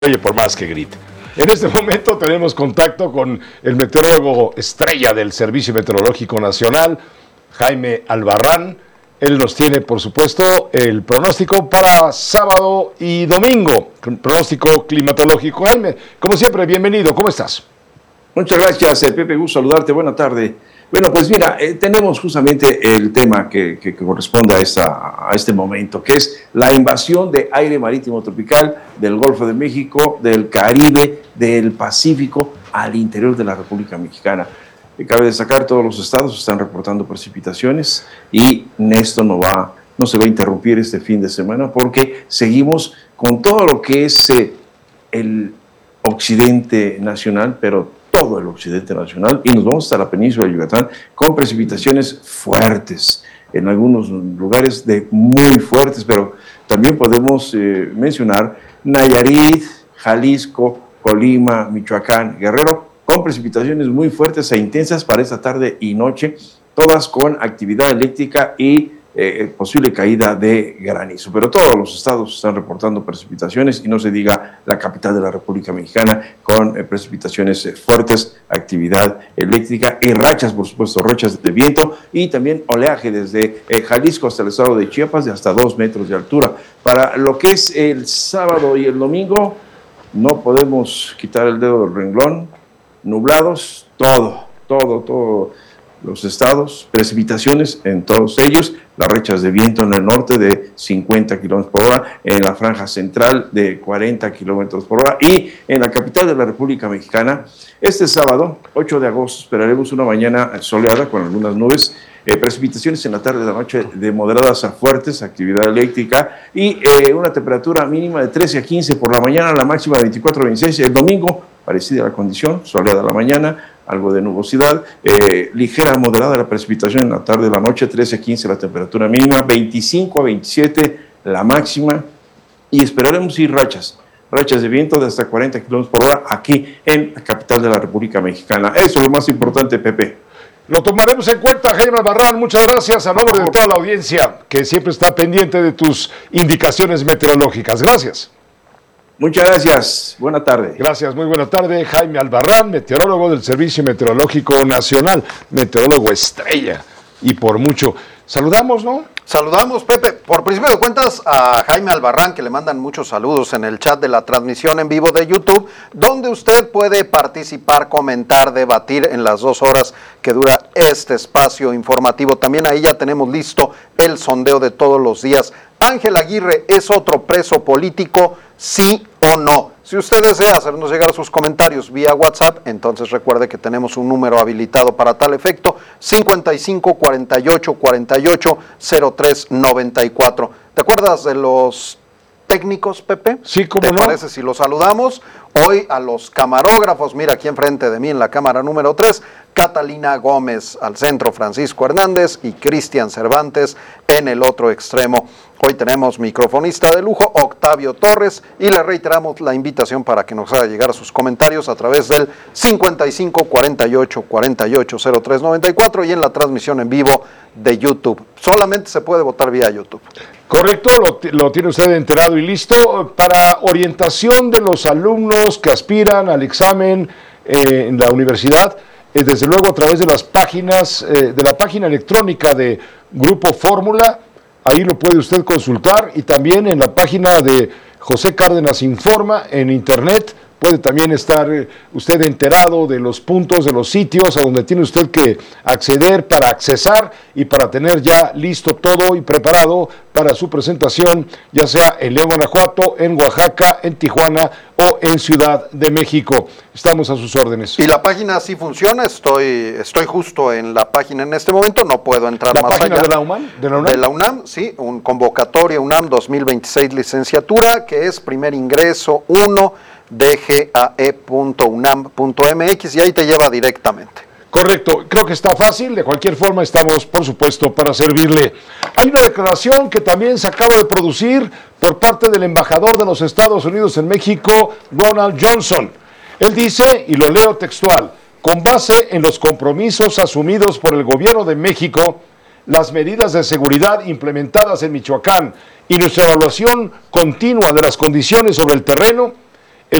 Oye, por más que grite. En este momento tenemos contacto con el meteorólogo estrella del Servicio Meteorológico Nacional, Jaime Albarrán. Él nos tiene, por supuesto, el pronóstico para sábado y domingo, pronóstico climatológico. Jaime, como siempre, bienvenido. ¿Cómo estás? Muchas gracias, Pepe. Gusto saludarte. Buena tarde. Bueno, pues mira, tenemos justamente el tema que corresponde a este momento, que es la invasión de aire marítimo tropical del Golfo de México, del Caribe, del Pacífico, al interior de la República Mexicana. Cabe destacar, todos los estados están reportando precipitaciones y esto no se va a interrumpir este fin de semana porque seguimos con todo lo que es el occidente nacional, pero todo el occidente nacional, y nos vamos hasta la península de Yucatán con precipitaciones fuertes, en algunos lugares muy fuertes, pero también podemos mencionar Nayarit, Jalisco, Colima, Michoacán, Guerrero, con precipitaciones muy fuertes e intensas para esta tarde y noche, todas con actividad eléctrica y posible caída de granizo. Pero todos los estados están reportando precipitaciones y no se diga la capital de la República Mexicana con precipitaciones fuertes, actividad eléctrica y rachas, por supuesto, rachas de viento y también oleaje desde Jalisco hasta el estado de Chiapas de hasta 2 metros de altura. Para lo que es el sábado y el domingo, no podemos quitar el dedo del renglón, nublados, todo los estados, precipitaciones en todos ellos, las rachas de viento en el norte de 50 kilómetros por hora, en la franja central de 40 kilómetros por hora y en la capital de la República Mexicana. Este sábado, 8 de agosto, esperaremos una mañana soleada con algunas nubes, precipitaciones en la tarde y la noche de moderadas a fuertes, actividad eléctrica y una temperatura mínima de 13 a 15 por la mañana, la máxima de 24 a 26. El domingo, parecida a la condición, soleada la mañana, algo de nubosidad, ligera a moderada la precipitación en la tarde y la noche, 13 a 15 la temperatura mínima, 25 a 27 la máxima, y esperaremos ir rachas de viento de hasta 40 kilómetros por hora aquí en la capital de la República Mexicana. Eso es lo más importante, Pepe. Lo tomaremos en cuenta, Jaime Albarrán. Muchas gracias a nombre de toda la audiencia que siempre está pendiente de tus indicaciones meteorológicas. Gracias. Muchas gracias. Buena tarde. Gracias, muy buena tarde. Jaime Albarrán, meteorólogo del Servicio Meteorológico Nacional, meteorólogo estrella y por mucho. Saludamos, ¿no? Saludamos, Pepe. Por principio de cuentas, a Jaime Albarrán, que le mandan muchos saludos en el chat de la transmisión en vivo de YouTube, donde usted puede participar, comentar, debatir en las 2 horas que dura este espacio informativo. También ahí ya tenemos listo el sondeo de todos los días. Ángel Aguirre es otro preso político, ¿sí o no? Si usted desea hacernos llegar sus comentarios vía WhatsApp, entonces recuerde que tenemos un número habilitado para tal efecto, 55 48 48 03 94. ¿Te acuerdas de los técnicos, Pepe? Sí, ¿cómo no? ¿Te parece si los saludamos? Hoy a los camarógrafos, mira aquí enfrente de mí en la cámara número 3, Catalina Gómez al centro, Francisco Hernández y Cristian Cervantes en el otro extremo. Hoy tenemos microfonista de lujo, Octavio Torres, y le reiteramos la invitación para que nos haga llegar sus comentarios a través del 55 48 48 03 94 y en la transmisión en vivo de YouTube. Solamente se puede votar vía YouTube. Correcto, lo tiene usted enterado y listo para orientación de los alumnos que aspiran al examen en la universidad, desde luego a través de las páginas, de la página electrónica de Grupo Fórmula. Ahí lo puede usted consultar y también en la página de José Cárdenas Informa en internet. Puede también estar usted enterado de los puntos, de los sitios a donde tiene usted que acceder para accesar y para tener ya listo todo y preparado para su presentación, ya sea en León, Guanajuato, en Oaxaca, en Tijuana o en Ciudad de México. Estamos a sus órdenes. Y la página sí funciona, estoy justo en la página en este momento, no puedo entrar más allá. ¿La página de la UNAM? De la UNAM, sí, un convocatoria UNAM 2026 licenciatura, que es primer ingreso 1, dgae.unam.mx, y ahí te lleva directamente. Correcto, creo que está fácil, de cualquier forma estamos, por supuesto, para servirle. Hay una declaración que también se acaba de producir por parte del embajador de los Estados Unidos en México, Ronald Johnson. Él dice, y lo leo textual, con base en los compromisos asumidos por el gobierno de México, las medidas de seguridad implementadas en Michoacán y nuestra evaluación continua de las condiciones sobre el terreno,